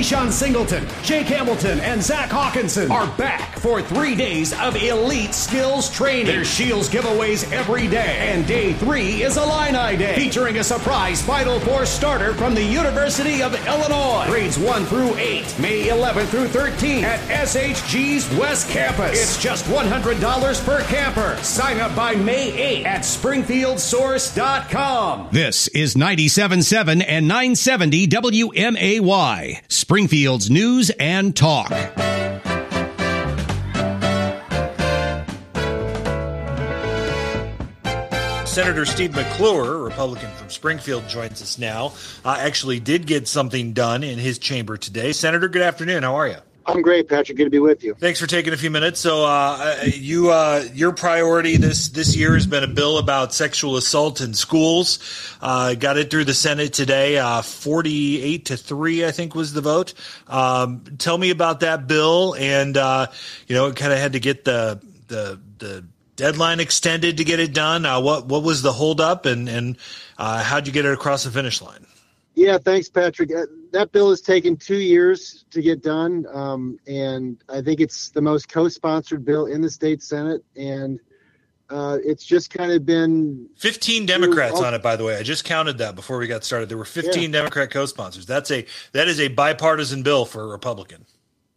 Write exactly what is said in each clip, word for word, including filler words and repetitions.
Keyshawn Singleton, Jake Hamilton, and Zach Hawkinson are back for three days of elite skills training. There's Shields giveaways every day, and day three is Illini Day, featuring a surprise Final Four starter from the University of Illinois. Grades one through eight, May eleventh through thirteenth at S H G's West Campus. It's just one hundred dollars per camper. Sign up by May eighth at springfield source dot com. This is ninety-seven point seven and nine seventy W M A Y, Springfield's News and Talk. Senator Steve McClure, Republican from Springfield, joins us now. Uh, actually did get something done in his chamber today. Senator, good afternoon. How are you? I'm great, Patrick. Good to be with you. Thanks for taking a few minutes. So, uh, you, uh, your priority this this year has been a bill about sexual assault in schools. Uh, got it through the Senate today. Uh, forty-eight to three, I think, was the vote. Um, tell me about that bill, and uh, you know, it kind of had to get the the the deadline extended to get it done. Uh, what what was the holdup, and and uh, how'd you get it across the finish line? Yeah, thanks, Patrick. Uh, that bill has taken two years to get done, um, and I think it's the most co-sponsored bill in the state Senate, and uh, it's just kind of been... fifteen Democrats on it, by the way. I just counted that before we got started. There were fifteen yeah. Democrat co-sponsors. That's a that is a bipartisan bill for a Republican.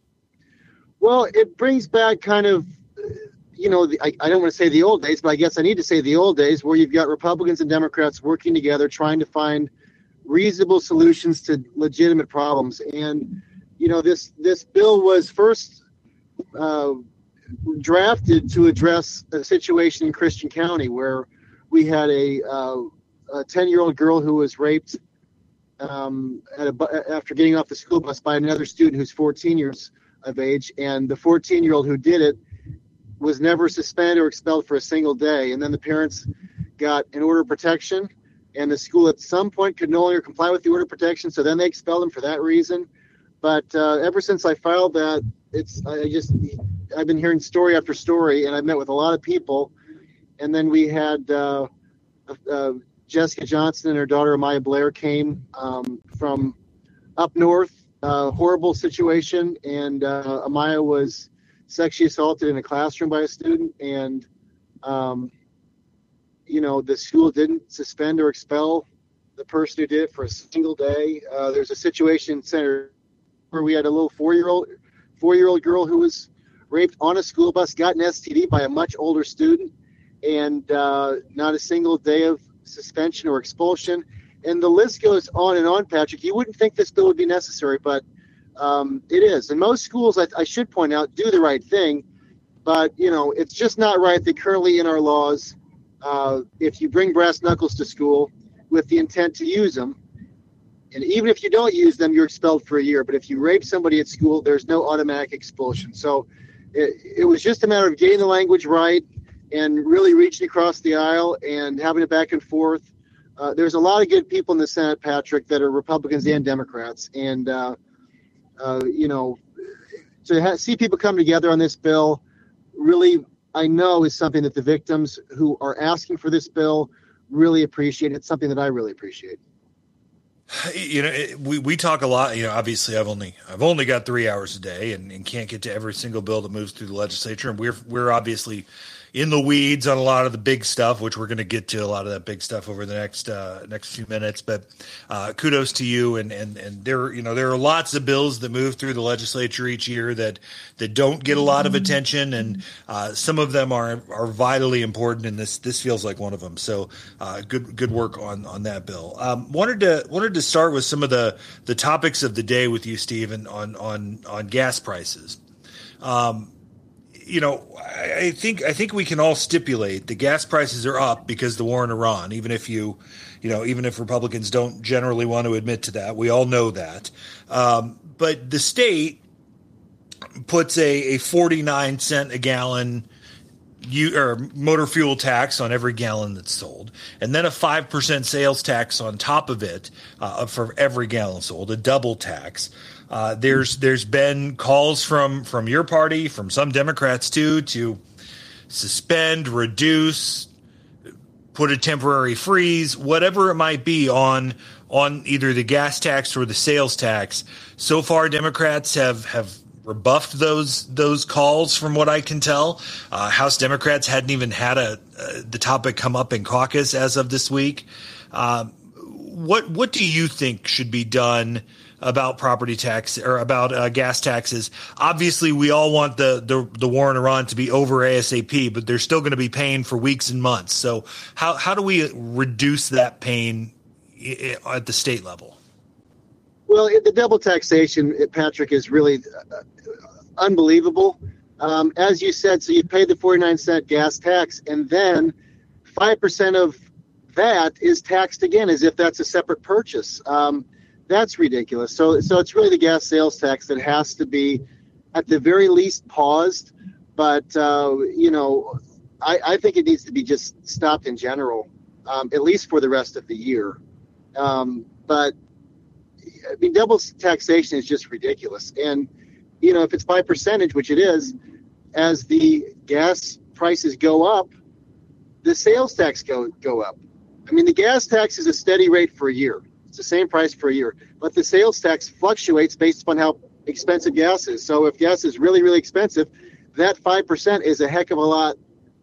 Well, it brings back kind of, you know, the, I, I don't want to say the old days, but I guess I need to say the old days, where you've got Republicans and Democrats working together, trying to find reasonable solutions to legitimate problems. And, you know, this this bill was first uh, drafted to address a situation in Christian County where we had a uh, a ten-year-old girl who was raped um, at a, after getting off the school bus by another student who's fourteen years of age. And the fourteen-year-old who did it was never suspended or expelled for a single day. And then the parents got an order of protection, and the school at some point could no longer comply with the order of protection, so then they expelled him for that reason. But uh, ever since I filed that, it's I just I've been hearing story after story, and I've met with a lot of people. And then we had uh, uh, Jessica Johnson and her daughter Amaya Blair came um, from up north, uh, horrible situation, and uh, Amaya was sexually assaulted in a classroom by a student, and um, you know, the school didn't suspend or expel the person who did it for a single day. Uh, there's a situation center where we had a little four-year-old four-year-old girl who was raped on a school bus, got an S T D by a much older student, and uh, not a single day of suspension or expulsion. And the list goes on and on, Patrick. You wouldn't think this bill would be necessary, but um, it is. And most schools, I, I should point out, do the right thing. But, you know, it's just not right that currently in our laws, Uh, if you bring brass knuckles to school with the intent to use them, and even if you don't use them, you're expelled for a year. But if you rape somebody at school, there's no automatic expulsion. So it, it was just a matter of getting the language right and really reaching across the aisle and having it back and forth. Uh, there's a lot of good people in the Senate, Patrick, that are Republicans and Democrats. And, uh, uh, you know, to ha- see people come together on this bill really – I know is something that the victims who are asking for this bill really appreciate. It's something that I really appreciate. You know, it, we, we talk a lot, you know, obviously I've only, I've only got three hours a day and, and can't get to every single bill that moves through the legislature. And we're, we're obviously in the weeds on a lot of the big stuff, which we're going to get to a lot of that big stuff over the next uh, next few minutes. But uh, kudos to you. And, and, and there, you know, there are lots of bills that move through the legislature each year that, that don't get a lot of attention. And uh, some of them are, are vitally important. And this, this feels like one of them. So uh, good, good work on, on that bill. Um, wanted to, wanted to start with some of the, the topics of the day with you, Stephen, on, on, on gas prices. Um, You know, I think I think we can all stipulate the gas prices are up because of the war in Iran. Even if you, you know, even if Republicans don't generally want to admit to that, we all know that. Um, but the state puts a, a forty-nine cent a gallon you, or motor fuel tax on every gallon that's sold, and then a five percent sales tax on top of it uh, for every gallon sold, a double tax. Uh, there's there's been calls from, from your party, from some Democrats too, to suspend, reduce, put a temporary freeze, whatever it might be on on either the gas tax or the sales tax. So far, Democrats have, have rebuffed those those calls from what I can tell. Uh, House Democrats hadn't even had a uh, the topic come up in caucus as of this week. Uh, what what do you think should be done about property tax or about uh, gas taxes? Obviously, we all want the, the, the war in Iran to be over ASAP, but they're still going to be paying for weeks and months. So how, how do we reduce that pain at the state level? Well, it, the double taxation, Patrick, is really uh, unbelievable. Um, as you said, so you pay the forty-nine cent gas tax, and then five percent of that is taxed again as if that's a separate purchase. Um, That's ridiculous. So, so it's really the gas sales tax that has to be, at the very least, paused. But uh, you know, I, I think it needs to be just stopped in general, um, at least for the rest of the year. Um, but I mean, double taxation is just ridiculous. And you know, if it's by percentage, which it is, as the gas prices go up, the sales tax go go up. I mean, the gas tax is a steady rate for a year. It's the same price for a year, but the sales tax fluctuates based upon how expensive gas is. So if gas is really, really expensive, that five percent is a heck of a lot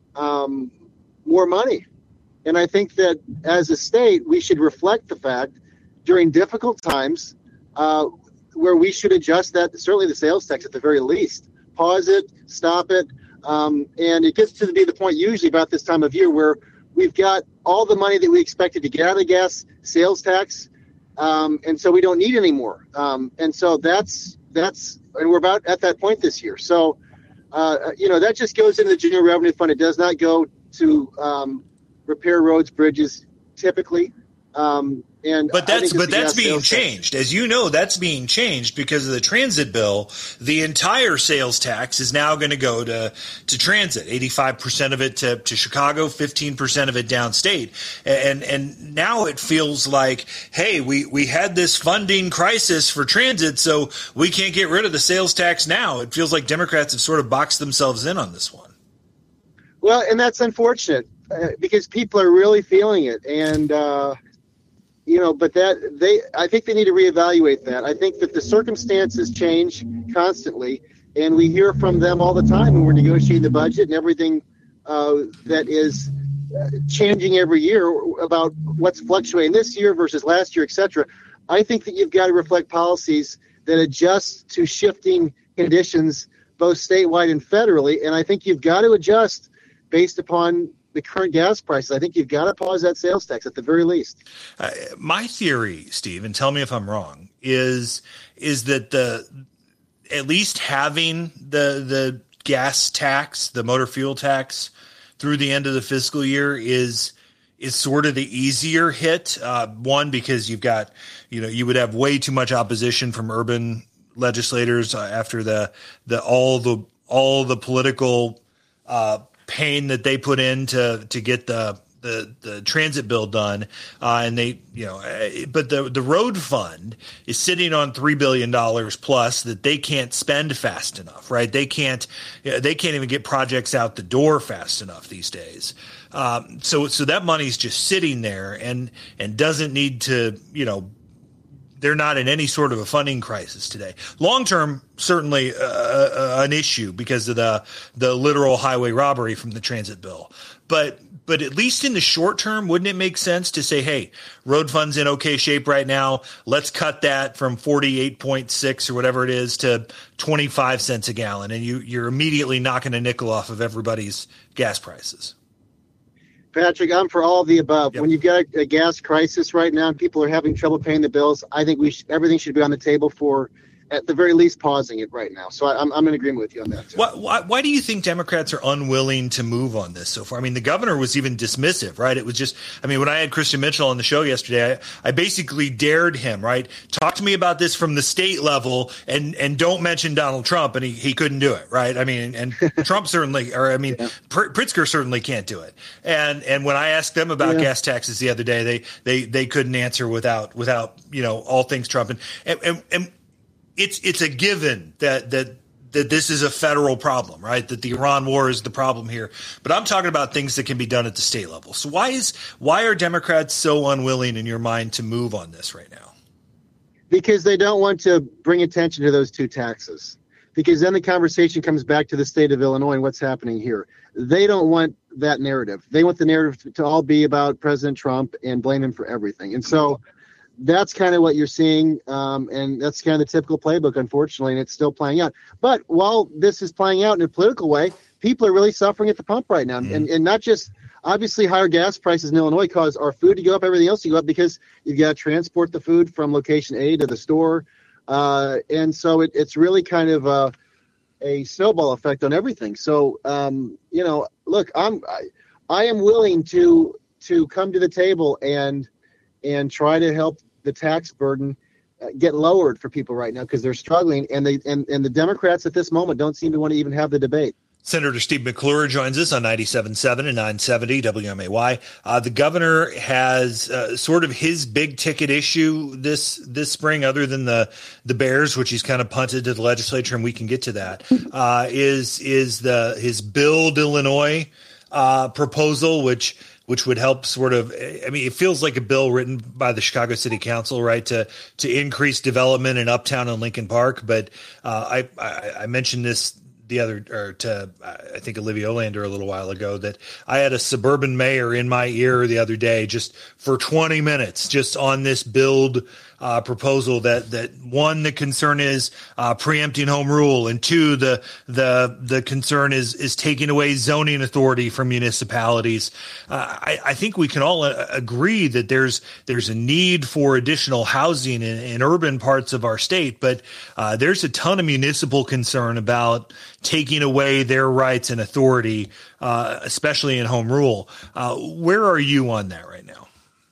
um, more money. And I think that as a state, we should reflect the fact during difficult times uh, where we should adjust that, certainly the sales tax at the very least. Pause it, stop it. Um, and it gets to be the point usually about this time of year where we've got all the money that we expected to get out of the gas sales tax. Um, and so we don't need any more. Um, and so that's, that's, and we're about at that point this year. So, uh, you know, that just goes into the general revenue fund. It does not go to um, repair roads, bridges, typically. Um, and but that's but that's being changed, as you know. That's being changed because of the transit bill. The entire sales tax is now going to go to to transit. eighty-five percent of it to, to Chicago, fifteen percent of it downstate, and and now it feels like, hey, we we had this funding crisis for transit, so we can't get rid of the sales tax now. It feels like Democrats have sort of boxed themselves in on this one. Well, and that's unfortunate uh, because people are really feeling it, and. Uh, You know, but that they, I think they need to reevaluate that. I think that the circumstances change constantly, and we hear from them all the time when we're negotiating the budget and everything uh, that is changing every year about what's fluctuating this year versus last year, et cetera. I think that you've got to reflect policies that adjust to shifting conditions, both statewide and federally. And I think you've got to adjust based upon the current gas prices. I think you've got to pause that sales tax at the very least. Uh, my theory, Steve, and tell me if I'm wrong, is is that the at least having the the gas tax, the motor fuel tax, through the end of the fiscal year is is sort of the easier hit. Uh, one, because you've got, you know, you would have way too much opposition from urban legislators uh, after the the all the all the political uh, pain that they put in to to get the the the transit bill done, uh, and they, you know, but the the road fund is sitting on three billion dollars plus that they can't spend fast enough, right? They can't they can't even get projects out the door fast enough these days. Um, so so that money's just sitting there and and doesn't need to, you know. They're not in any sort of a funding crisis today. Long term, certainly uh, uh, an issue because of the the literal highway robbery from the transit bill. But but at least in the short term, wouldn't it make sense to say, hey, road fund's in okay shape right now. Let's cut that from forty-eight point six or whatever it is to twenty-five cents a gallon, and you you're immediately knocking a nickel off of everybody's gas prices. Patrick, I'm for all of the above. Yep. When you've got a, a gas crisis right now and people are having trouble paying the bills, I think we sh- everything should be on the table for, at the very least, pausing it right now. So I, I'm I'm in agreement with you on that too. Why, why, why do you think Democrats are unwilling to move on this so far? I mean, the governor was even dismissive, right? It was just, I mean, when I had Christian Mitchell on the show yesterday, I, I basically dared him, right? Talk to me about this from the state level and, and don't mention Donald Trump. And he, he couldn't do it, right? I mean, and Trump certainly, or I mean, yeah. Pr- Pritzker certainly can't do it. And, and when I asked them about yeah. gas taxes the other day, they, they, they couldn't answer without, without, you know, all things Trump. And, and, and, It's it's a given that that that this is a federal problem, right? That the Iran war is the problem here. But I'm talking about things that can be done at the state level. So why is why are Democrats so unwilling in your mind to move on this right now? Because they don't want to bring attention to those two taxes. Because then the conversation comes back to the state of Illinois and what's happening here. They don't want that narrative. They want the narrative to all be about President Trump and blame him for everything. And so that's kind of what you're seeing, um, and that's kind of the typical playbook, unfortunately, and it's still playing out. But while this is playing out in a political way, people are really suffering at the pump right now. Mm-hmm. And, and not just, obviously, higher gas prices in Illinois cause our food to go up, everything else to go up, because you've got to transport the food from location A to the store. Uh, and so it, it's really kind of a, a snowball effect on everything. So, um, you know, look, I'm, I, I am willing to to come to the table and and try to help the tax burden uh, get lowered for people right now, because they're struggling, and they and, and the Democrats at this moment don't seem to want to even have the debate. Senator Steve McClure joins us on ninety-seven point seven and nine seventy W M A Y. Uh, the governor has uh, sort of his big ticket issue this this spring, other than the the Bears, which he's kind of punted to the legislature, and we can get to that. Uh, is is the his Build Illinois uh, proposal, which which would help sort of, I mean, it feels like a bill written by the Chicago City Council, right, to to increase development in Uptown and Lincoln Park. But uh, I, I I mentioned this the other, or to, I think, Olivia Olander a little while ago, that I had a suburban mayor in my ear the other day just for twenty minutes, just on this Build uh, proposal that, that one, the concern is uh, preempting home rule, and two, the, the, the concern is, is taking away zoning authority from municipalities. Uh, I, I think we can all uh, agree that there's, there's a need for additional housing in, in urban parts of our state, but uh, there's a ton of municipal concern about taking away their rights and authority, uh, especially in home rule. Uh, where are you on that right now?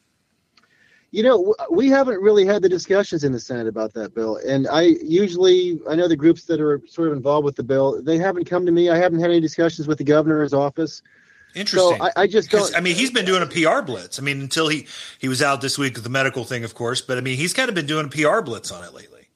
You know, we haven't really had the discussions in the Senate about that bill. And I usually, I know the groups that are sort of involved with the bill, they haven't come to me. I haven't had any discussions with the governor's office. Interesting. So I, I just don't. I mean, he's been doing a P R blitz. I mean, until he, he was out this week with the medical thing, of course. But I mean, he's kind of been doing a P R blitz on it lately.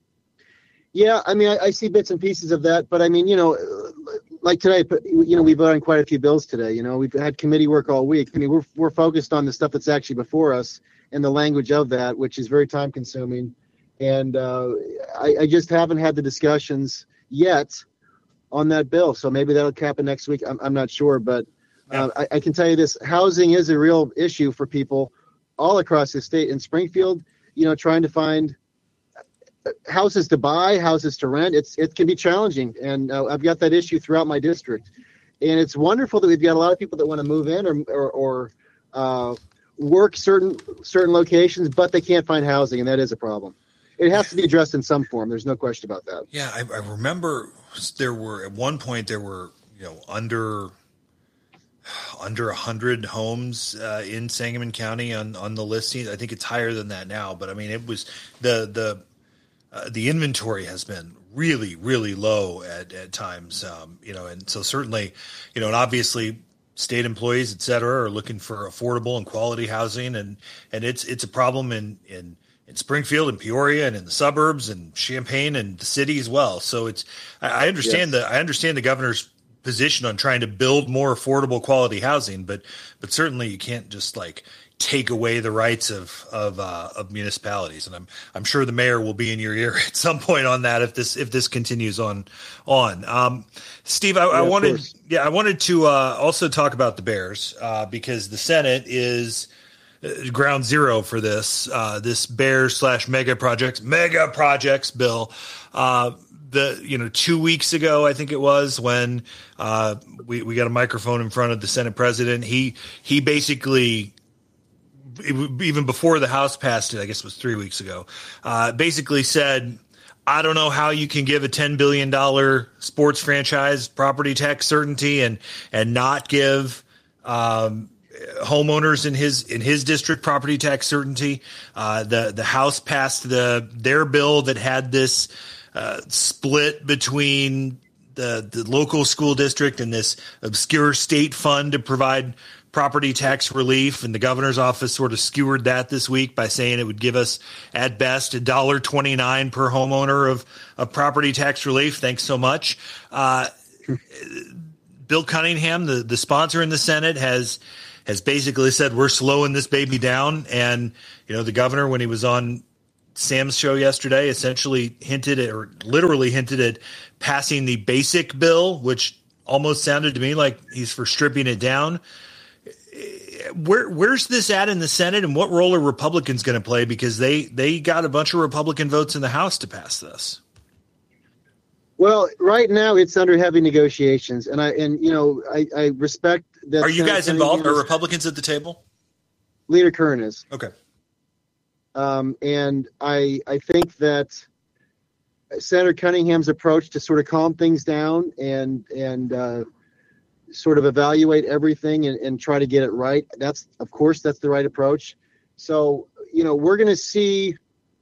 Yeah, I mean, I, I see bits and pieces of that. But I mean, you know, like today, you know, we voted on quite a few bills today. You know, we've had committee work all week. I mean, we're we're focused on the stuff that's actually before us and the language of that, which is very time consuming. And uh, I, I just haven't had the discussions yet on that bill. So maybe that'll happen next week. I'm, I'm not sure. But uh, I, I can tell you this, housing is a real issue for people all across the state. In Springfield, you know, trying to find houses to buy, houses to rent, it's it can be challenging. And uh, I've got that issue throughout my district. And it's wonderful that we've got a lot of people that want to move in or, or, or uh, work certain certain locations, but they can't find housing, and that is a problem. It has to be addressed in some form. There's no question about that. Yeah, I, I remember there were at one point there were you know under under a hundred homes uh, in Sangamon County on on the listing. I think it's higher than that now, but I mean it was the the uh, the inventory has been really really low at at times. Um, you know, and so certainly you know, and obviously, state employees, et cetera, are looking for affordable and quality housing, and, and it's it's a problem in, in, in Springfield and Peoria and in the suburbs and Champaign and the city as well. So it's I, I understand yes. the I understand the governor's position on trying to build more affordable quality housing, but but certainly you can't just like take away the rights of of uh, of municipalities. And I'm I'm sure the mayor will be in your ear at some point on that if this if this continues on on. Um, Steve, I, yeah, I wanted yeah I wanted to uh, also talk about the Bears uh, because the Senate is ground zero for this uh, this Bears slash mega projects mega projects bill. Uh, the you know two weeks ago I think it was when uh, we we got a microphone in front of the Senate president. He he basically. Even before the House passed it, I guess it was three weeks ago, uh, basically said, I don't know how you can give a ten billion dollars sports franchise property tax certainty and and not give um, homeowners in his in his district property tax certainty. Uh, the the House passed the their bill that had this uh, split between the the local school district and this obscure state fund to provide property tax relief, and the governor's office sort of skewered that this week by saying it would give us at best one dollar and twenty-nine cents per homeowner of, of property tax relief. Thanks so much. Uh, Bill Cunningham, the, the sponsor in the Senate, has has basically said we're slowing this baby down. And, you know, the governor, when he was on Sam's show yesterday, essentially hinted at, or literally hinted at passing the basic bill, which almost sounded to me like he's for stripping it down. Where where's this at in the Senate, and what role are Republicans going to play? Because they, they got a bunch of Republican votes in the House to pass this. Well, right now it's under heavy negotiations, and I and you know I, I respect that. Are you Senator guys involved? Cunningham Are is- Republicans at the table? Leader Kern is. Okay. Um, and I I think that Senator Cunningham's approach to sort of calm things down and and uh, sort of evaluate everything and, and try to get it right. That's of course that's the right approach. So you know we're going to see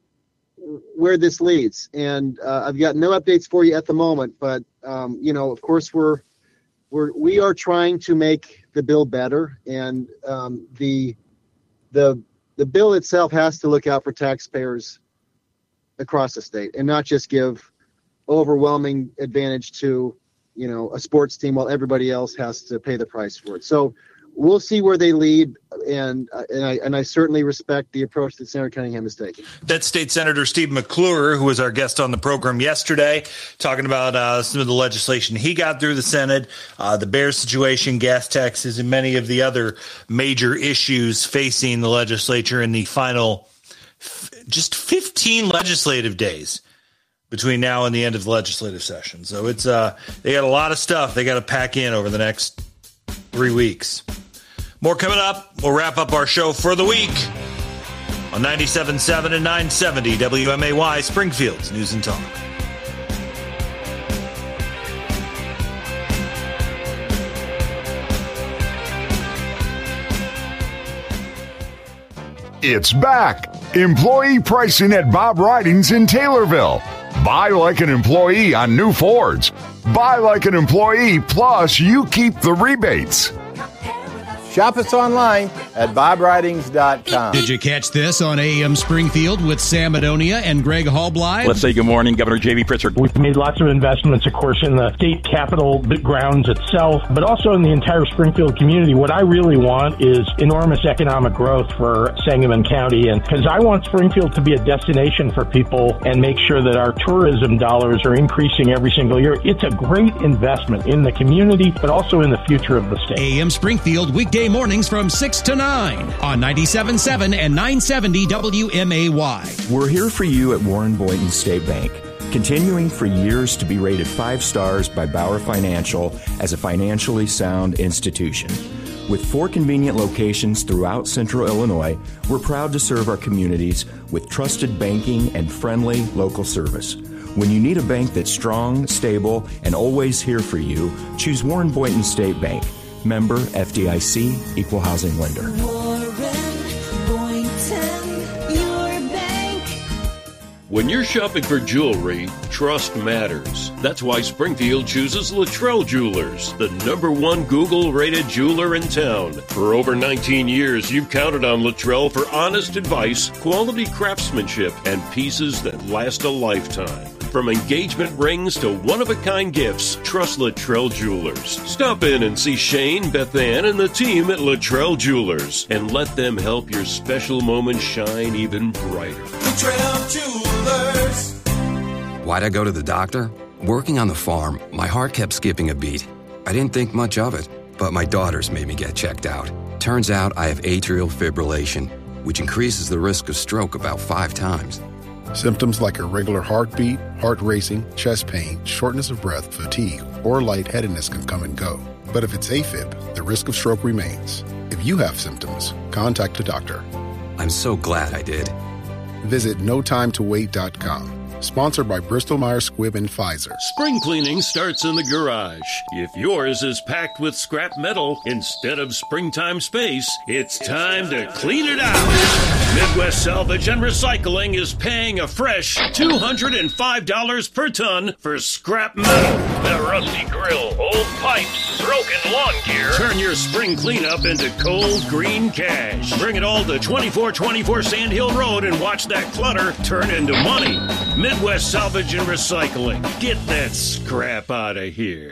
where this leads, and uh, I've got no updates for you at the moment. But um, you know, of course, we're we're we are trying to make the bill better, and um, the the the bill itself has to look out for taxpayers across the state and not just give overwhelming advantage to, you know, a sports team while everybody else has to pay the price for it. So we'll see where they lead, and uh, and I and I certainly respect the approach that Senator Cunningham is taking. That's State Senator Steve McClure, who was our guest on the program yesterday, talking about uh, some of the legislation he got through the Senate, uh, the Bears situation, gas taxes, and many of the other major issues facing the legislature in the final f- just fifteen legislative days between now and the end of the legislative session. So it's uh, they got a lot of stuff they got to pack in over the next three weeks. More coming up. We'll wrap up our show for the week on ninety-seven point seven and nine seventy W M A Y, Springfield's News and Talk. It's back. Employee pricing at Bob Ridings in Taylorville. Buy like an employee on new Fords. Buy like an employee, plus you keep the rebates. Shop us online at bob ridings dot com. Did you catch this on A M Springfield with Sam Adonia and Greg Hallbly? Let's say good morning, Governor J V Pritzker. We've made lots of investments, of course, in the state capitol grounds itself, but also in the entire Springfield community. What I really want is enormous economic growth for Sangamon County, and because I want Springfield to be a destination for people and make sure that our tourism dollars are increasing every single year. It's a great investment in the community, but also in the future of the state. A M Springfield, weekday mornings from six to nine on ninety-seven point seven and nine seventy W M A Y. We're here for you at Warren Boynton State Bank, continuing for years to be rated five stars by Bauer Financial as a financially sound institution. With four convenient locations throughout Central Illinois, we're proud to serve our communities with trusted banking and friendly local service. When you need a bank that's strong, stable, and always here for you, choose Warren Boynton State Bank. Member F D I C, Equal Housing Lender. Warren Boynton, your bank. When you're shopping for jewelry, trust matters. That's why Springfield chooses Luttrell Jewelers, the number one Google-rated jeweler in town. For over nineteen years, you've counted on Luttrell for honest advice, quality craftsmanship, and pieces that last a lifetime. From engagement rings to one-of-a-kind gifts, trust Luttrell Jewelers. Stop in and see Shane, Beth Ann, and the team at Luttrell Jewelers, and let them help your special moments shine even brighter. Luttrell Jewelers. Why'd I go to the doctor? Working on the farm, my heart kept skipping a beat. I didn't think much of it, but my daughters made me get checked out. Turns out I have atrial fibrillation, which increases the risk of stroke about five times. Symptoms like irregular heartbeat, heart racing, chest pain, shortness of breath, fatigue, or lightheadedness can come and go. But if it's AFib, the risk of stroke remains. If you have symptoms, contact a doctor. I'm so glad I did. Visit no time to wait dot com. Sponsored by Bristol Myers Squibb and Pfizer. Spring cleaning starts in the garage. If yours is packed with scrap metal instead of springtime space, it's time to clean it out. Midwest Salvage and Recycling is paying a fresh two hundred five dollars per ton for scrap metal. That rusty grill, old pipes, broken lawn gear. Turn your spring cleanup into cold green cash. Bring it all to twenty-four twenty-four Sand Hill Road and watch that clutter turn into money. Midwest Salvage and Recycling. Get that scrap out of here.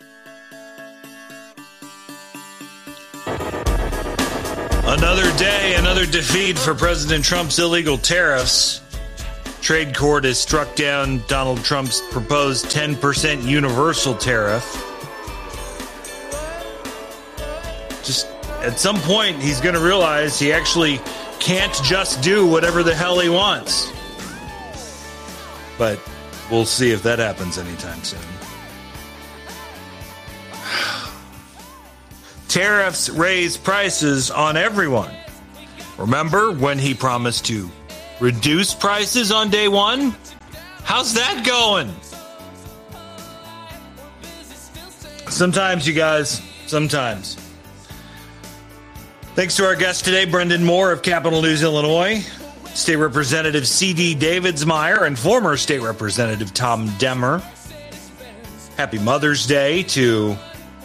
Another day, another defeat for President Trump's illegal tariffs. Trade court has struck down Donald Trump's proposed ten percent universal tariff. Just at some point, he's going to realize he actually can't just do whatever the hell he wants. But we'll see if that happens anytime soon. Tariffs raise prices on everyone. Remember when he promised to reduce prices on day one? How's that going? Sometimes, you guys, sometimes. Thanks to our guest today, Brendan Moore of Capital News, Illinois, State Representative C D Davidsmeyer, and former State Representative Tom Demmer. Happy Mother's Day to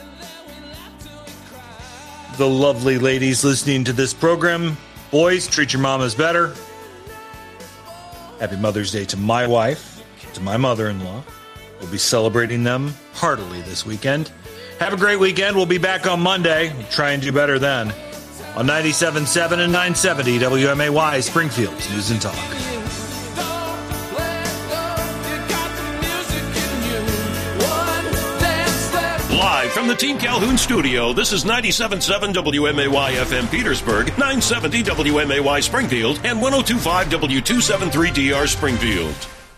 the lovely ladies listening to this program. Boys, treat your mamas better. Happy Mother's Day to my wife, to my mother-in-law. We'll be celebrating them heartily this weekend. Have a great weekend. We'll be back on Monday. We'll try and do better then. On ninety-seven point seven and nine seventy W M A Y, Springfield's News and Talk. Live from the Team Calhoun studio, this is ninety-seven point seven W M A Y F M Petersburg, nine seventy W M A Y Springfield, and one oh two point five W two seventy-three D R Springfield.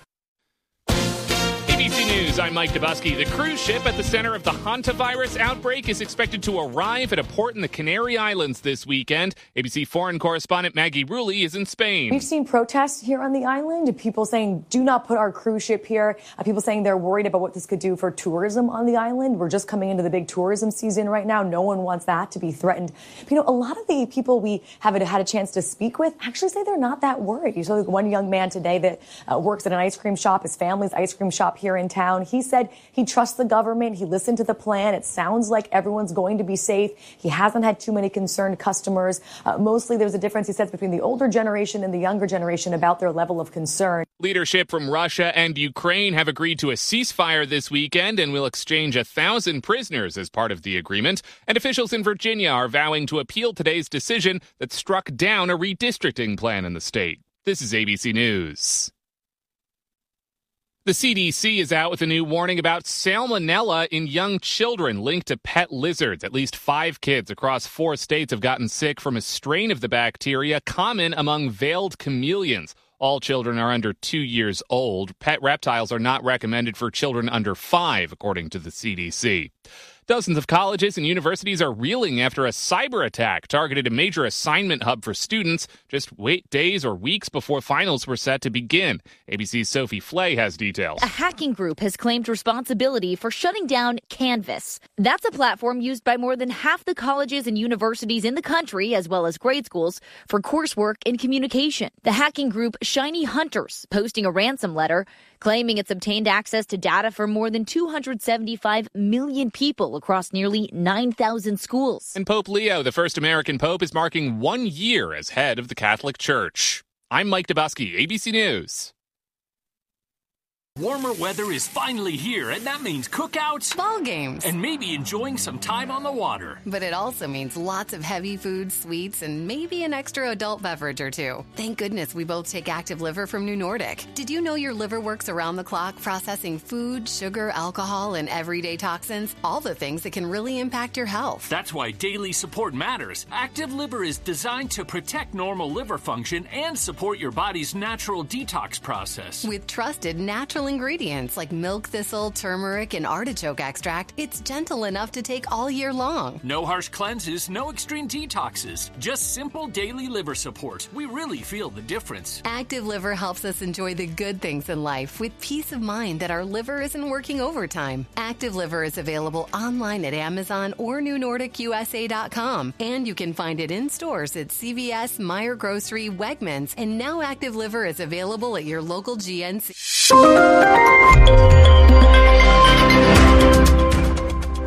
A B C News, I'm Mike Dubusky. The cruise ship at the center of the hantavirus outbreak is expected to arrive at a port in the Canary Islands this weekend. A B C foreign correspondent Maggie Rulli is in Spain. We've seen protests here on the island, people saying, do not put our cruise ship here. Uh, people saying they're worried about what this could do for tourism on the island. We're just coming into the big tourism season right now. No one wants that to be threatened. But, you know, a lot of the people we have had a chance to speak with actually say they're not that worried. You saw like one young man today that uh, works at an ice cream shop, his family's ice cream shop here in town. He said he trusts the government. He listened to the plan. It sounds like everyone's going to be safe. He hasn't had too many concerned customers. Uh, mostly there's a difference, he says, between the older generation and the younger generation about their level of concern. Leadership from Russia and Ukraine have agreed to a ceasefire this weekend and will exchange a thousand prisoners as part of the agreement. And officials in Virginia are vowing to appeal today's decision that struck down a redistricting plan in the state. This is A B C News. The C D C is out with a new warning about salmonella in young children linked to pet lizards. At least five kids across four states have gotten sick from a strain of the bacteria common among veiled chameleons. All children are under two years old. Pet reptiles are not recommended for children under five, according to the C D C. Dozens of colleges and universities are reeling after a cyber attack targeted a major assignment hub for students just wait days or weeks before finals were set to begin. A B C's Sophie Flay has details. A hacking group has claimed responsibility for shutting down Canvas. That's a platform used by more than half the colleges and universities in the country, as well as grade schools, for coursework in communication. The hacking group Shiny Hunters posting a ransom letter claiming it's obtained access to data for more than two hundred seventy-five million people across nearly nine thousand schools. And Pope Leo, the first American pope, is marking one year as head of the Catholic Church. I'm Mike Dubusky, A B C News. Warmer weather is finally here, and that means cookouts, ball games, and maybe enjoying some time on the water. But it also means lots of heavy food, sweets, and maybe an extra adult beverage or two. Thank goodness we both take Active Liver from New Nordic. Did you know your liver works around the clock processing food, sugar, alcohol, and everyday toxins? All the things that can really impact your health. That's why daily support matters. Active Liver is designed to protect normal liver function and support your body's natural detox process. With trusted natural ingredients like milk thistle, turmeric, and artichoke extract, it's gentle enough to take all year long. No harsh cleanses, no extreme detoxes, just simple daily liver support. We really feel the difference. Active Liver helps us enjoy the good things in life with peace of mind that our liver isn't working overtime. Active Liver is available online at Amazon or new nordic U S A dot com, and you can find it in stores at C V S, Meijer Grocery, Wegmans, and now Active Liver is available at your local G N C.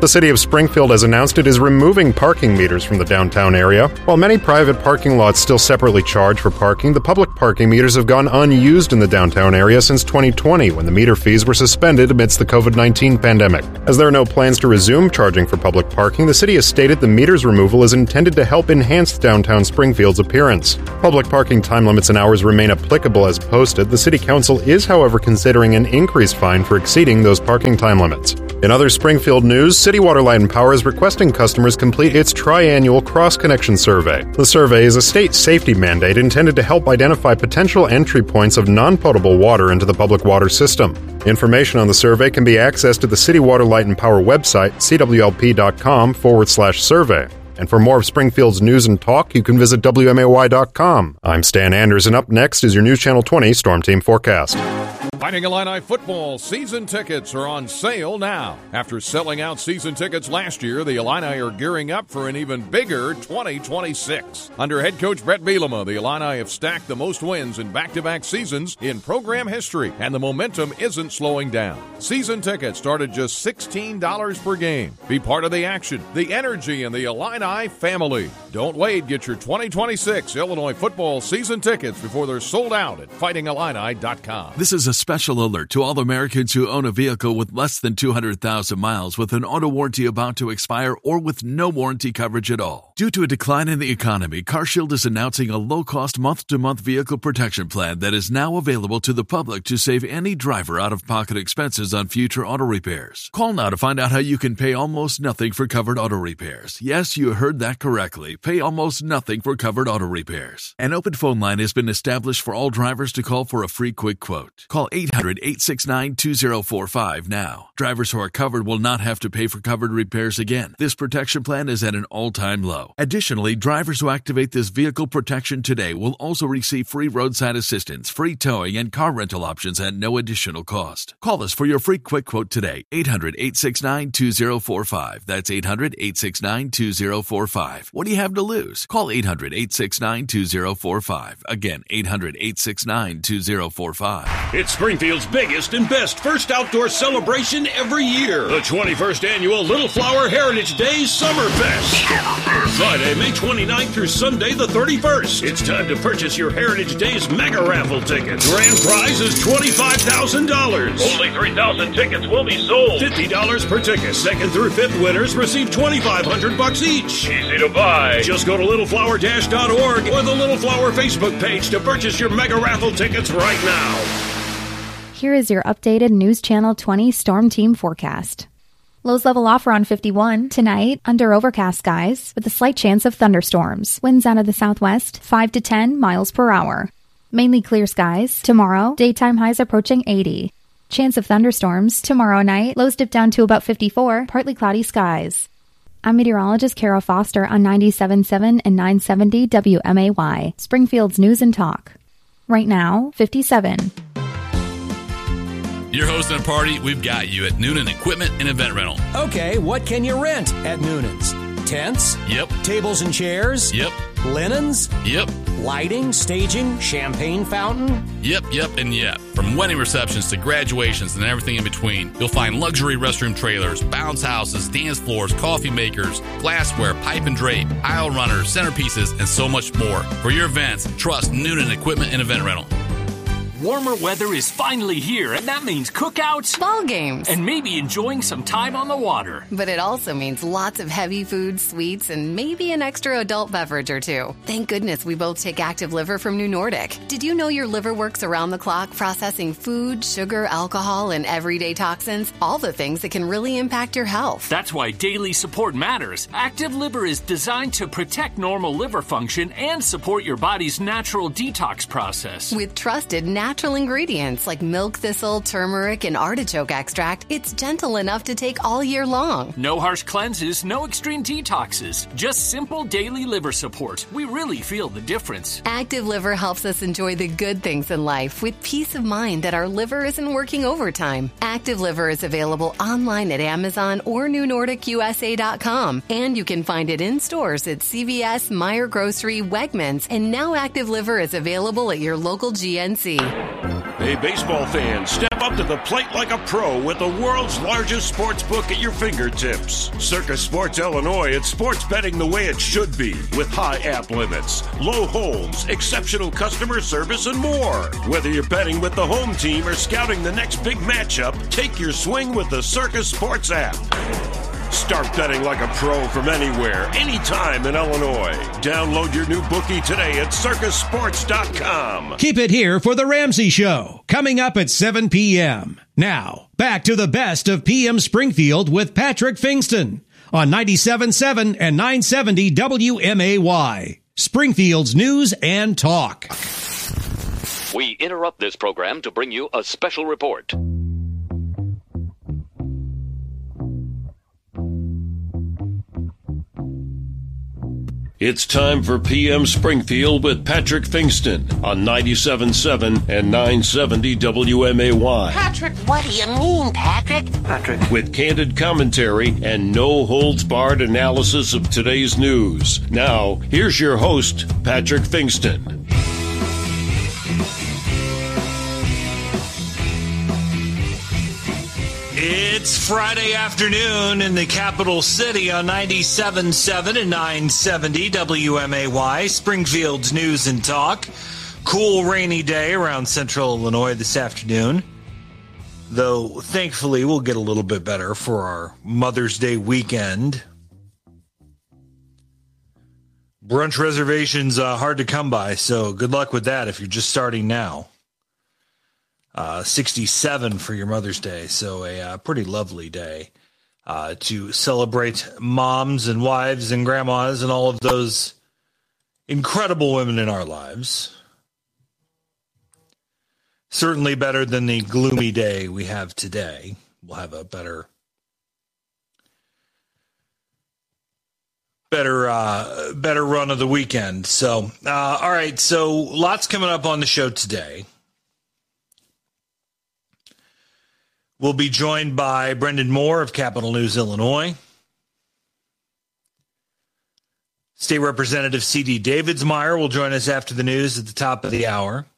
The City of Springfield has announced it is removing parking meters from the downtown area. While many private parking lots still separately charge for parking, the public parking meters have gone unused in the downtown area since twenty twenty, when the meter fees were suspended amidst the covid nineteen pandemic. As there are no plans to resume charging for public parking, the city has stated the meters removal is intended to help enhance downtown Springfield's appearance. Public parking time limits and hours remain applicable as posted. The City Council is, however, considering an increased fine for exceeding those parking time limits. In other Springfield news, City Water, Light and Power is requesting customers complete its triannual cross-connection survey. The survey is a state safety mandate intended to help identify potential entry points of non-potable water into the public water system. Information on the survey can be accessed at the City Water, Light and Power website, c w l p dot com forward slash survey. And for more of Springfield's news and talk, you can visit w m a y dot com. I'm Stan Anders, and up next is your News Channel twenty Storm Team forecast. Fighting Illini football season tickets are on sale now. After selling out season tickets last year, the Illini are gearing up for an even bigger twenty twenty-six. Under head coach Brett Bielema, the Illini have stacked the most wins in back-to-back seasons in program history, and the momentum isn't slowing down. Season tickets start at just sixteen dollars per game. Be part of the action, the energy, and the Illini family. Don't wait. Get your twenty twenty-six Illinois football season tickets before they're sold out at fighting illini dot com. This is a special alert to all Americans who own a vehicle with less than two hundred thousand miles with an auto warranty about to expire or with no warranty coverage at all. Due to a decline in the economy, CarShield is announcing a low-cost month-to-month vehicle protection plan that is now available to the public to save any driver out-of-pocket expenses on future auto repairs. Call now to find out how you can pay almost nothing for covered auto repairs. Yes, you heard that correctly. Pay almost nothing for covered auto repairs. An open phone line has been established for all drivers to call for a free quick quote. Call eight hundred, eight six nine, two zero four five now. Drivers who are covered will not have to pay for covered repairs again. This protection plan is at an all-time low. Additionally, drivers who activate this vehicle protection today will also receive free roadside assistance, free towing, and car rental options at no additional cost. Call us for your free quick quote today. eight hundred, eight six nine, two zero four five. That's eight hundred, eight six nine, two zero four five. What do you have to lose? Call eight hundred, eight six nine, two zero four five. Again, eight hundred, eight six nine, two zero four five. It's Springfield's biggest and best first outdoor celebration every year. The twenty-first Annual Little Flower Heritage Days Summer Fest. Friday, May twenty-ninth through Sunday the thirty-first. It's time to purchase your Heritage Days mega raffle tickets. Grand prize is twenty-five thousand dollars. Only three thousand tickets will be sold. fifty dollars per ticket. Second through fifth winners receive twenty-five hundred bucks each. Easy to buy. Just go to little flower dash dot org or the Little Flower Facebook page to purchase your mega raffle tickets right now. Here is your updated News Channel twenty Storm Team forecast. Lows level off around fifty-one. Tonight, under overcast skies with a slight chance of thunderstorms. Winds out of the southwest, five to ten miles per hour. Mainly clear skies. Tomorrow, daytime highs approaching eighty. Chance of thunderstorms. Tomorrow night, lows dip down to about fifty-four, partly cloudy skies. I'm meteorologist Carol Foster on ninety-seven point seven and nine seventy W M A Y, Springfield's News and Talk. Right now, fifty-seven. You're hosting a party, we've got you at Noonan Equipment and Event Rental. Okay, what can you rent at Noonan's? Tents? Yep. Tables and chairs? Yep. Linens? Yep. Lighting, staging, champagne fountain? Yep, yep, and yep. From wedding receptions to graduations and everything in between, you'll find luxury restroom trailers, bounce houses, dance floors, coffee makers, glassware, pipe and drape, aisle runners, centerpieces, and so much more. For your events, trust Noonan Equipment and Event Rental. Warmer weather is finally here, and that means cookouts, ball games, and maybe enjoying some time on the water. But it also means lots of heavy food, sweets, and maybe an extra adult beverage or two. Thank goodness we both take Active Liver from New Nordic. Did you know your liver works around the clock processing food, sugar, alcohol, and everyday toxins? All the things that can really impact your health. That's why daily support matters. Active Liver is designed to protect normal liver function and support your body's natural detox process. With trusted natural Natural ingredients like milk thistle, turmeric, and artichoke extract, it's gentle enough to take all year long. No harsh cleanses, no extreme detoxes, just simple daily liver support. We really feel the difference. Active Liver helps us enjoy the good things in life with peace of mind that our liver isn't working overtime. Active Liver is available online at Amazon or new nordic u s a dot com, and you can find it in stores at C V S, Meijer Grocery, Wegmans, and now Active Liver is available at your local G N C. Hey, baseball fans, step up to the plate like a pro with the world's largest sports book at your fingertips. Circus Sports Illinois, it's sports betting the way it should be, with high app limits, low holds, exceptional customer service, and more. Whether you're betting with the home team or scouting the next big matchup, take your swing with the Circus Sports app. Start betting like a pro from anywhere, anytime in Illinois. Download your new bookie today at circus sports dot com. Keep it here for The Ramsey Show, coming up at seven p.m. Now, back to the best of P M Springfield with Patrick Fingston on ninety-seven point seven and nine seventy W M A Y, Springfield's news and talk. We interrupt this program to bring you a special report. It's time for P M Springfield with Patrick Fingston on ninety-seven point seven and nine seventy W M A Y. Patrick, what do you mean, Patrick? Patrick. With candid commentary and no-holds-barred analysis of today's news. Now, here's your host, Patrick Fingston. It's Friday afternoon in the capital city on ninety-seven point seven and nine seventy W M A Y, Springfield's news and talk. Cool, rainy day around central Illinois this afternoon, though thankfully we'll get a little bit better for our Mother's Day weekend. Brunch reservations uh, hard to come by, so good luck with that if you're just starting now. Uh, sixty-seven for your Mother's Day, so a uh, pretty lovely day uh, to celebrate moms and wives and grandmas and all of those incredible women in our lives. Certainly better than the gloomy day we have today. We'll have a better, better, uh, better run of the weekend. So, uh, all right, so lots coming up on the show today. We'll be joined by Brendan Moore of Capital News Illinois. State Representative C D Davidsmeyer will join us after the news at the top of the hour.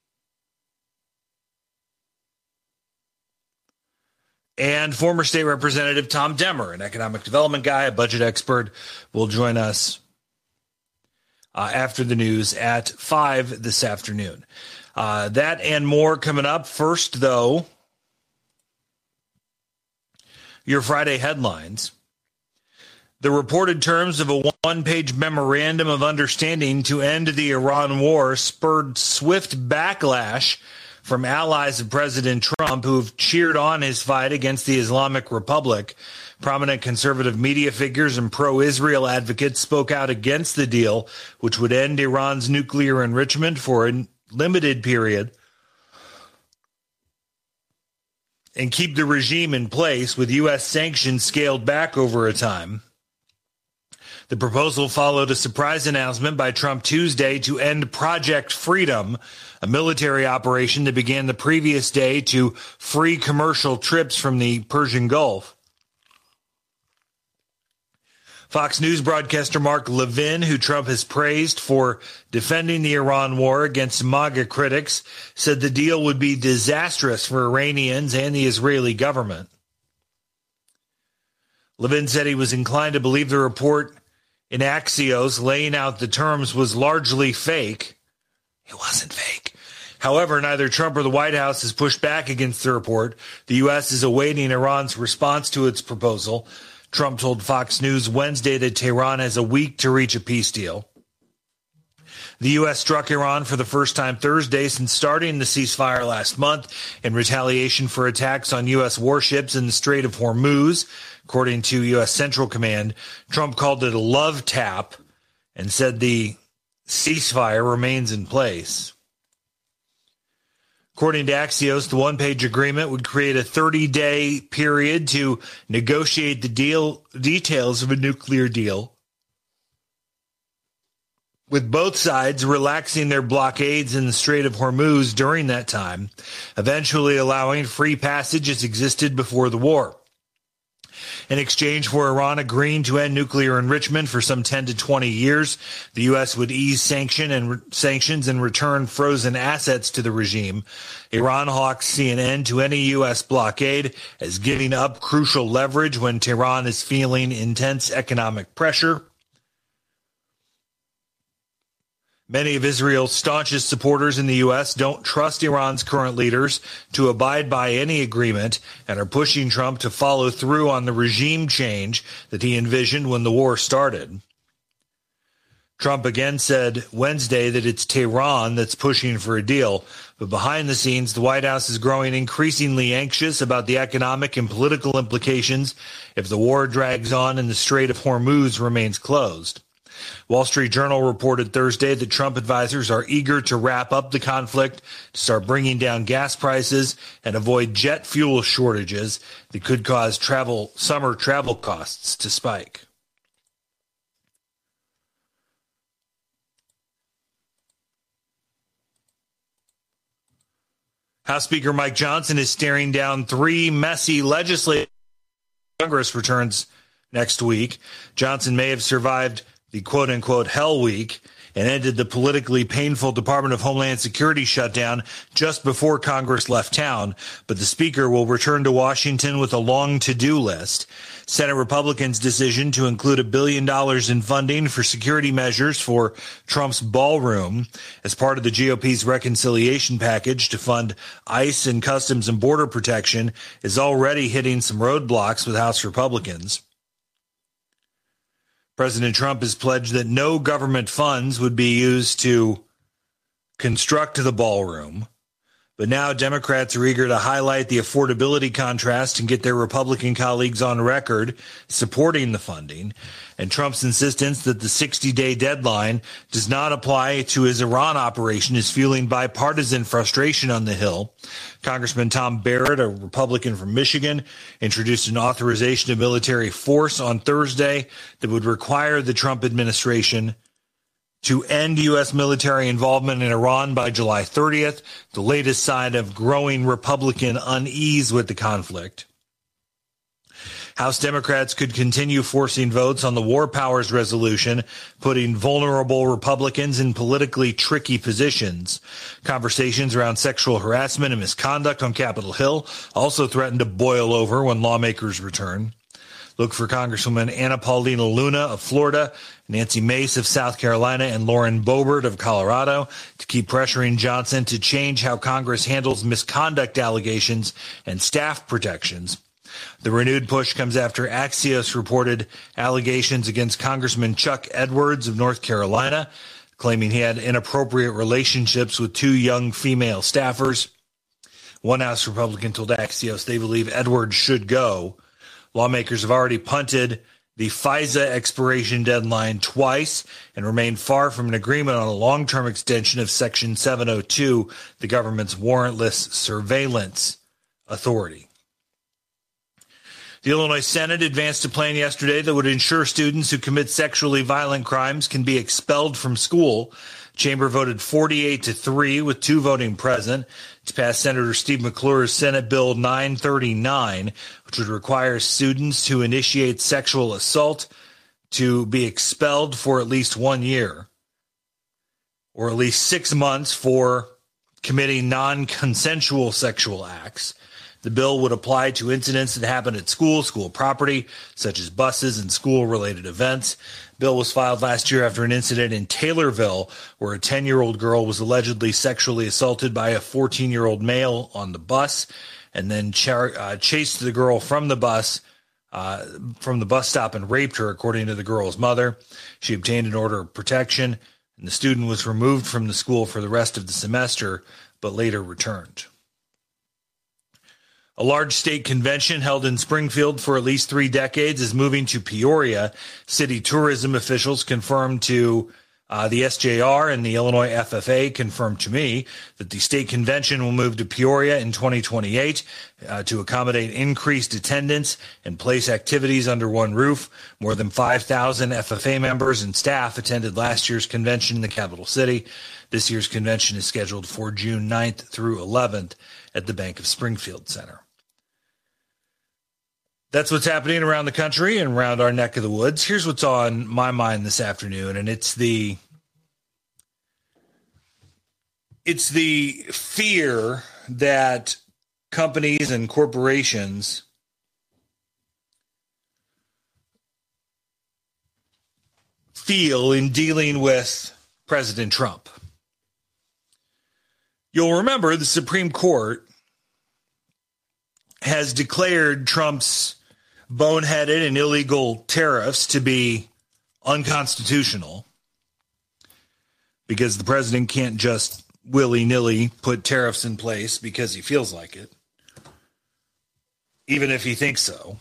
And former State Representative Tom Demmer, an economic development guy, a budget expert, will join us uh, after the news at five this afternoon. Uh, that and more coming up. First, though, your Friday headlines. The reported terms of a one-page memorandum of understanding to end the Iran war spurred swift backlash from allies of President Trump who have cheered on his fight against the Islamic Republic. Prominent conservative media figures and pro-Israel advocates spoke out against the deal, which would end Iran's nuclear enrichment for a limited period and keep the regime in place with U S sanctions scaled back over a time. The proposal followed a surprise announcement by Trump Tuesday to end Project Freedom, a military operation that began the previous day to free commercial trips from the Persian Gulf. Fox News broadcaster Mark Levin, who Trump has praised for defending the Iran war against MAGA critics, said the deal would be disastrous for Iranians and the Israeli government. Levin said he was inclined to believe the report in Axios laying out the terms was largely fake. It wasn't fake. However, neither Trump or the White House has pushed back against the report. The U S is awaiting Iran's response to its proposal. Trump told Fox News Wednesday that Tehran has a week to reach a peace deal. The U S struck Iran for the first time Thursday since starting the ceasefire last month in retaliation for attacks on U S warships in the Strait of Hormuz. According to U S Central Command, Trump called it a love tap and said the ceasefire remains in place. According to Axios, the one-page agreement would create a thirty-day period to negotiate the deal details of a nuclear deal, with both sides relaxing their blockades in the Strait of Hormuz during that time, eventually allowing free passage as existed before the war. In exchange for Iran agreeing to end nuclear enrichment for some ten to twenty years, the U S would ease sanction and re- sanctions and return frozen assets to the regime. Iran hawks C N N to any U S blockade as giving up crucial leverage when Tehran is feeling intense economic pressure. Many of Israel's staunchest supporters in the U S don't trust Iran's current leaders to abide by any agreement and are pushing Trump to follow through on the regime change that he envisioned when the war started. Trump again said Wednesday that it's Tehran that's pushing for a deal, but behind the scenes, the White House is growing increasingly anxious about the economic and political implications if the war drags on and the Strait of Hormuz remains closed. Wall Street Journal reported Thursday that Trump advisors are eager to wrap up the conflict, to start bringing down gas prices, and avoid jet fuel shortages that could cause travel summer travel costs to spike. House Speaker Mike Johnson is staring down three messy legislative. Congress returns next week. Johnson may have survived the quote-unquote hell week and ended the politically painful Department of Homeland Security shutdown just before Congress left town, but the Speaker will return to Washington with a long to-do list. Senate Republicans' decision to include a billion dollars in funding for security measures for Trump's ballroom as part of the G O P's reconciliation package to fund ICE and Customs and Border Protection is already hitting some roadblocks with House Republicans. President Trump has pledged that no government funds would be used to construct the ballroom. But now Democrats are eager to highlight the affordability contrast and get their Republican colleagues on record supporting the funding. And Trump's insistence that the sixty-day deadline does not apply to his Iran operation is fueling bipartisan frustration on the Hill. Congressman Tom Barrett, a Republican from Michigan, introduced an authorization of military force on Thursday that would require the Trump administration to end U S military involvement in Iran by July thirtieth, the latest sign of growing Republican unease with the conflict. House Democrats could continue forcing votes on the War Powers Resolution, putting vulnerable Republicans in politically tricky positions. Conversations around sexual harassment and misconduct on Capitol Hill also threaten to boil over when lawmakers return. Look for Congresswoman Anna Paulina Luna of Florida, Nancy Mace of South Carolina, and Lauren Boebert of Colorado to keep pressuring Johnson to change how Congress handles misconduct allegations and staff protections. The renewed push comes after Axios reported allegations against Congressman Chuck Edwards of North Carolina, claiming he had inappropriate relationships with two young female staffers. One House Republican told Axios they believe Edwards should go. Lawmakers have already punted the FISA expiration deadline twice and remain far from an agreement on a long-term extension of Section seven oh two, the government's warrantless surveillance authority. The Illinois Senate advanced a plan yesterday that would ensure students who commit sexually violent crimes can be expelled from school. Chamber voted forty-eight to three with two voting present to pass Senator Steve McClure's Senate Bill nine thirty-nine, which would require students who initiate sexual assault to be expelled for at least one year or at least six months for committing non-consensual sexual acts. The bill would apply to incidents that happen at school, school property, such as buses and school-related events. Bill was filed last year after an incident in Taylorville where a ten-year-old girl was allegedly sexually assaulted by a fourteen-year-old male on the bus and then char- uh, chased the girl from the bus uh, from the bus stop and raped her, according to the girl's mother. She obtained an order of protection, and the student was removed from the school for the rest of the semester, but later returned. A large state convention held in Springfield for at least three decades is moving to Peoria. City tourism officials confirmed to uh, the S J R and the Illinois F F A confirmed to me that the state convention will move to Peoria in twenty twenty-eight uh, to accommodate increased attendance and place activities under one roof. More than five thousand F F A members and staff attended last year's convention in the capital city. This year's convention is scheduled for June ninth through eleventh at the Bank of Springfield Center. That's what's happening around the country and around our neck of the woods. Here's what's on my mind this afternoon, and it's the it's the fear that companies and corporations feel in dealing with President Trump. You'll remember the Supreme Court has declared Trump's boneheaded and illegal tariffs to be unconstitutional because the president can't just willy-nilly put tariffs in place because he feels like it, even if he thinks so.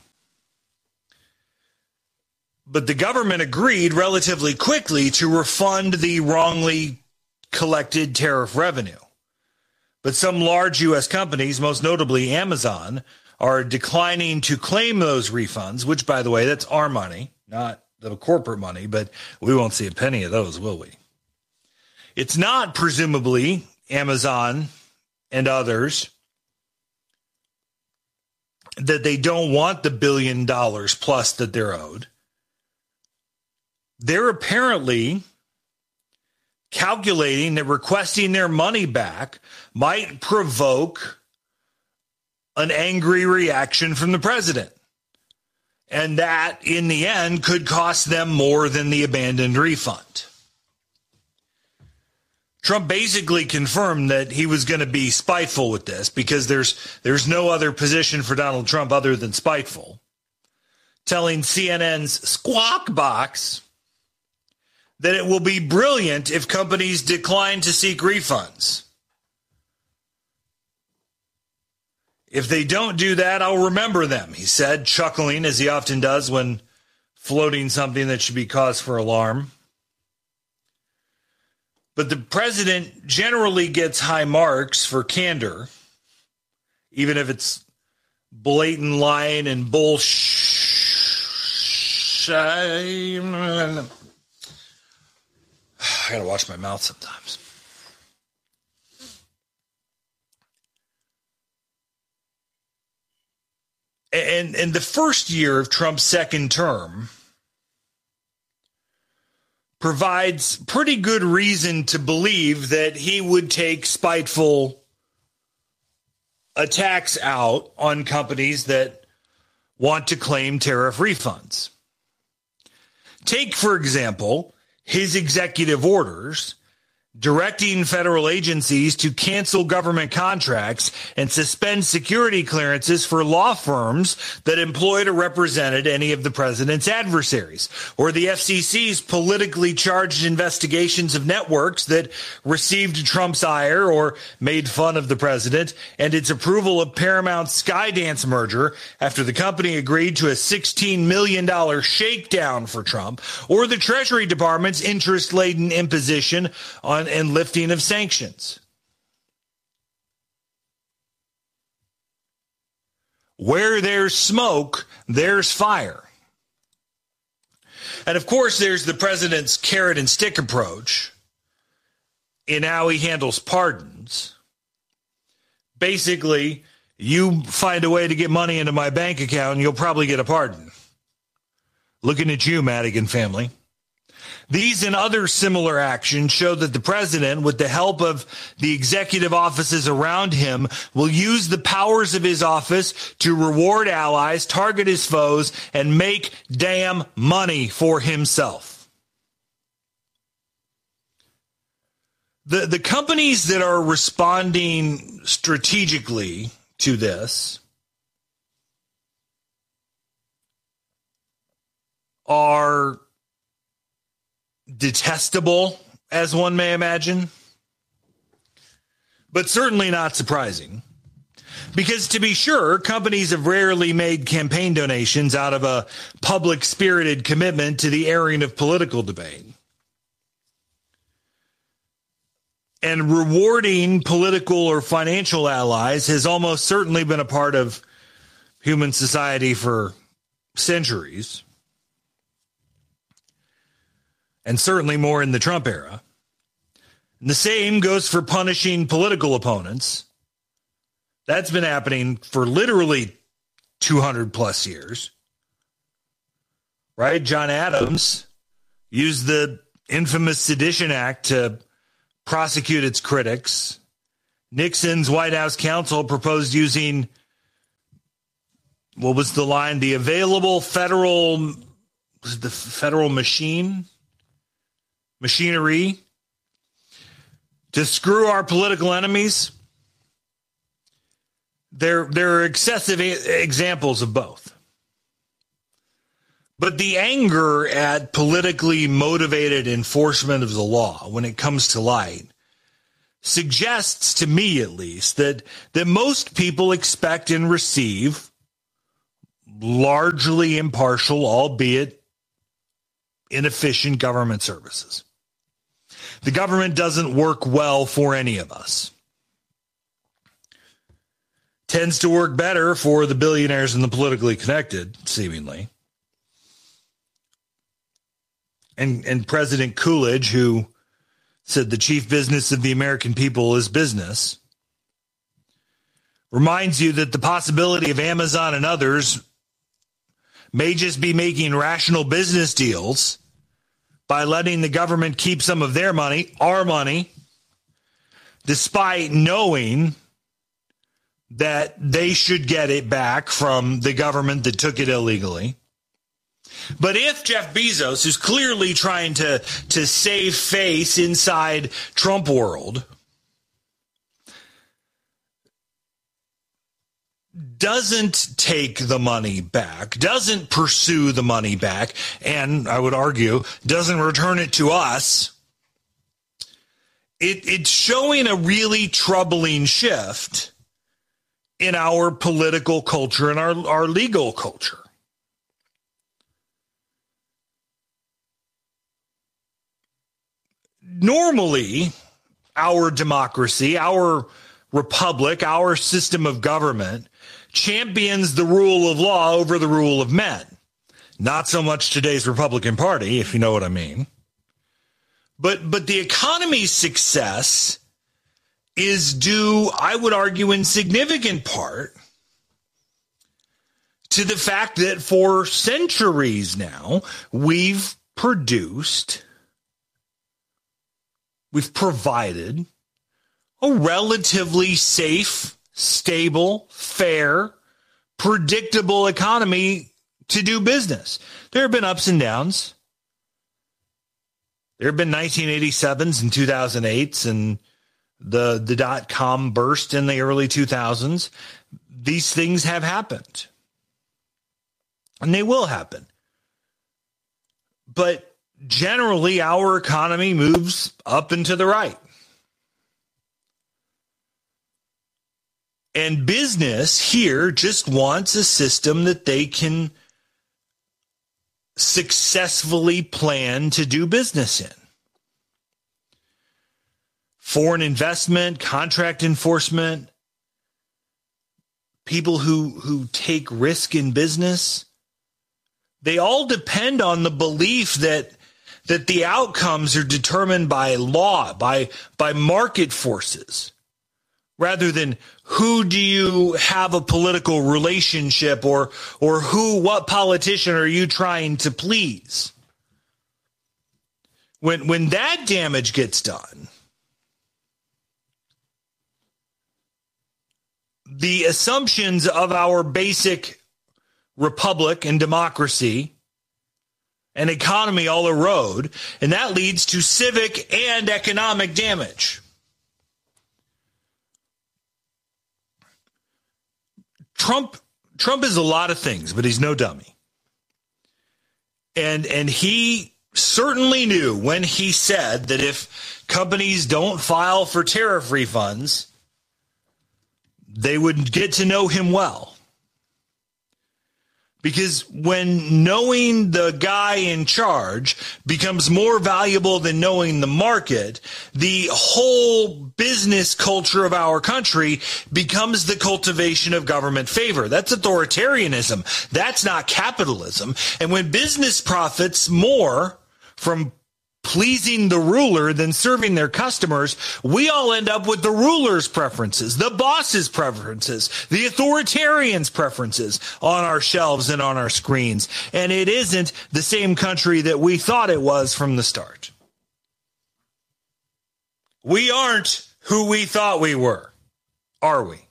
But the government agreed relatively quickly to refund the wrongly collected tariff revenue. But some large U S companies, most notably Amazon, are declining to claim those refunds, which, by the way, that's our money, not the corporate money, but we won't see a penny of those, will we? It's not, presumably, Amazon and others that they don't want the billion dollars plus that they're owed. They're apparently calculating that requesting their money back might provoke an angry reaction from the president. And that, in the end, could cost them more than the abandoned refund. Trump basically confirmed that he was going to be spiteful with this because there's there's no other position for Donald Trump other than spiteful, telling C N N's Squawk Box that it will be brilliant if companies decline to seek refunds. If they don't do that, I'll remember them, he said, chuckling as he often does when floating something that should be cause for alarm. But the president generally gets high marks for candor, even if it's blatant lying and bullshit. I gotta watch my mouth sometimes. And, and the first year of Trump's second term provides pretty good reason to believe that he would take spiteful attacks out on companies that want to claim tariff refunds. Take, for example, his executive orders directing federal agencies to cancel government contracts and suspend security clearances for law firms that employed or represented any of the president's adversaries, or the F C C's politically charged investigations of networks that received Trump's ire or made fun of the president, and its approval of Paramount's Skydance merger after the company agreed to a sixteen million dollars shakedown for Trump, or the Treasury Department's interest-laden imposition on and lifting of sanctions. Where there's smoke, there's fire. And of course, there's the president's carrot and stick approach in how he handles pardons. Basically, you find a way to get money into my bank account and you'll probably get a pardon. Looking at you, Madigan family. These and other similar actions show that the president, with the help of the executive offices around him, will use the powers of his office to reward allies, target his foes, and make damn money for himself. The, the companies that are responding strategically to this are detestable, as one may imagine, but certainly not surprising. Because to be sure, companies have rarely made campaign donations out of a public-spirited commitment to the airing of political debate. And rewarding political or financial allies has almost certainly been a part of human society for centuries. And certainly more in the Trump era. And the same goes for punishing political opponents. That's been happening for literally two hundred plus years, right? John Adams used the infamous Sedition Act to prosecute its critics. Nixon's White House counsel proposed using, what was the line? The available federal, was it the federal machine, machinery to screw our political enemies. There, there are excessive examples of both. But the anger at politically motivated enforcement of the law when it comes to light suggests, to me at least, that, that most people expect and receive largely impartial, albeit inefficient government services. The government doesn't work well for any of us. Tends to work better for the billionaires and the politically connected, seemingly. And, and President Coolidge, who said the chief business of the American people is business, reminds you that the possibility of Amazon and others may just be making rational business deals by letting the government keep some of their money, our money, despite knowing that they should get it back from the government that took it illegally. But if Jeff Bezos, who's clearly trying to, to save face inside Trump world, doesn't take the money back, doesn't pursue the money back, and I would argue doesn't return it to us, it, it's showing a really troubling shift in our political culture and our, our legal culture. Normally, our democracy, our republic, our system of government champions the rule of law over the rule of men. Not so much today's Republican Party, if you know what I mean. But but the economy's success is due, I would argue, in significant part to the fact that for centuries now, we've produced, we've provided a relatively safe, stable, fair, predictable economy to do business. There have been ups and downs. There have been nineteen eighty-sevens and two thousand eights and the, the dot-com burst in the early two thousands. These things have happened. And they will happen. But generally, our economy moves up and to the right. And business here just wants a system that they can successfully plan to do business in. Foreign investment, contract enforcement, people who, who take risk in business, they all depend on the belief that that the outcomes are determined by law, by by market forces, rather than who do you have a political relationship or or who, what politician are you trying to please? When when that damage gets done, the assumptions of our basic republic and democracy and economy all erode, and that leads to civic and economic damage. Trump Trump is a lot of things, but he's no dummy. And and he certainly knew when he said that if companies don't file for tariff refunds, they would get to know him well. Because when knowing the guy in charge becomes more valuable than knowing the market, the whole business culture of our country becomes the cultivation of government favor. That's authoritarianism. That's not capitalism. And when business profits more from pleasing the ruler than serving their customers, we all end up with the ruler's preferences, the boss's preferences, the authoritarian's preferences on our shelves and on our screens. And it isn't the same country that we thought it was from the start. We aren't who we thought we were, are we?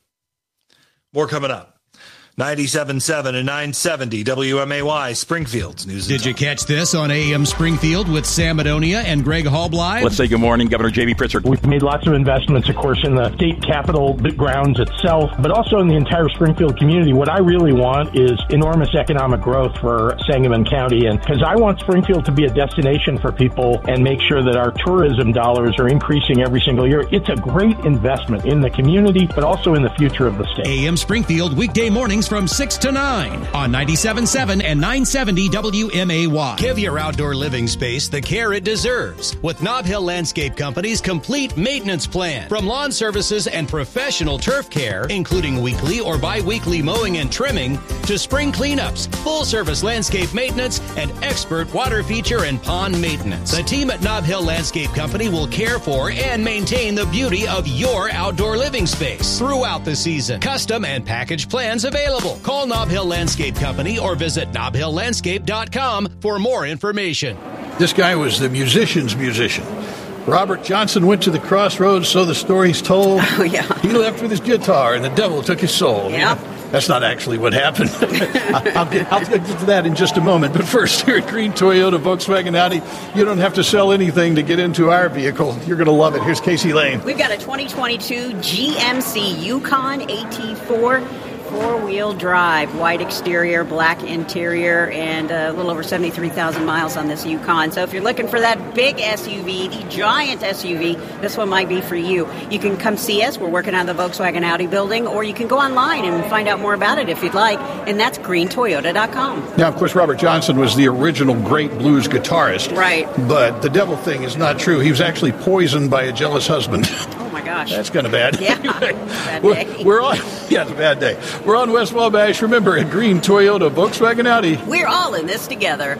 More coming up. ninety-seven point seven and nine seventy W M A Y, Springfield's News. Did you catch this on A M Springfield with Sam Madonia and Greg Hallbly? Let's say good morning, Governor J B Pritzker. We've made lots of investments, of course, in the state capitol grounds itself, but also in the entire Springfield community. What I really want is enormous economic growth for Sangamon County, and because I want Springfield to be a destination for people and make sure that our tourism dollars are increasing every single year. It's a great investment in the community, but also in the future of the state. A M Springfield, weekday mornings from six to nine on ninety-seven point seven and nine seventy W M A Y. Give your outdoor living space the care it deserves with Nob Hill Landscape Company's complete maintenance plan. From lawn services and professional turf care, including weekly or bi-weekly mowing and trimming, to spring cleanups, full-service landscape maintenance, and expert water feature and pond maintenance. The team at Nob Hill Landscape Company will care for and maintain the beauty of your outdoor living space throughout the season. Custom and package plans available. Call Nob Hill Landscape Company or visit nob hill landscape dot com for more information. This guy was the musician's musician. Robert Johnson went to the crossroads, so the story's told. Oh, yeah. He left with his guitar, and the devil took his soul. Yeah. That's not actually what happened. I'll, get, I'll get to that in just a moment. But first, here at Green Toyota, Volkswagen Audi, you don't have to sell anything to get into our vehicle. You're going to love it. Here's Casey Lane. We've got a twenty twenty-two G M C Yukon A T four. Four-wheel drive, white exterior, black interior, and a little over seventy-three thousand miles on this Yukon. So if you're looking for that big S U V, the giant S U V, this one might be for you. You can come see us. We're working on the Volkswagen Audi building, or you can go online and find out more about it if you'd like, and that's green toyota dot com. Now, of course, Robert Johnson was the original great blues guitarist. Right. But the devil thing is not true. He was actually poisoned by a jealous husband. Oh, my gosh. That's kind of bad. Yeah, bad we're, day. we're on, yeah, it's a bad day. We're on West Wabash. Remember, at Green Toyota, Volkswagen Audi. We're all in this together.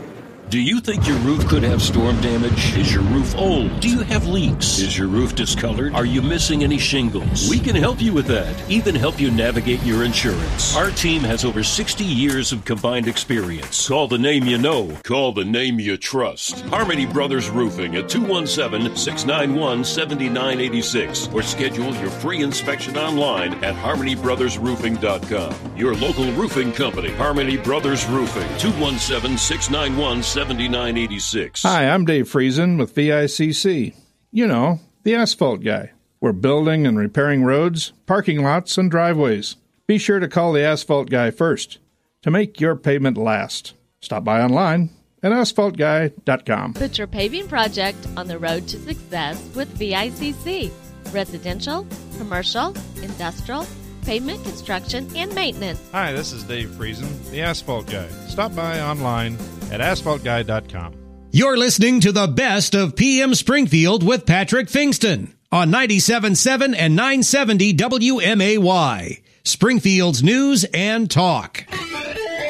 Do you think your roof could have storm damage? Is your roof old? Do you have leaks? Is your roof discolored? Are you missing any shingles? We can help you with that, even help you navigate your insurance. Our team has over sixty years of combined experience. Call the name you know. Call the name you trust. Harmony Brothers Roofing at two one seven, six nine one, seven nine eight six or schedule your free inspection online at harmony brothers roofing dot com. Your local roofing company, Harmony Brothers Roofing, two one seven, six nine one, seven nine eight six. Hi, I'm Dave Friesen with V I C C. You know, the asphalt guy. We're building and repairing roads, parking lots, and driveways. Be sure to call the asphalt guy first to make your pavement last. Stop by online at asphalt guy dot com. Put your paving project on the road to success with V I C C. Residential, commercial, industrial, pavement construction, and maintenance. Hi, this is Dave Friesen, the asphalt guy. Stop by online at asphalt guy dot com. You're listening to the best of P M Springfield with Patrick Fingston on ninety-seven point seven and nine seventy W M A Y, Springfield's News and Talk.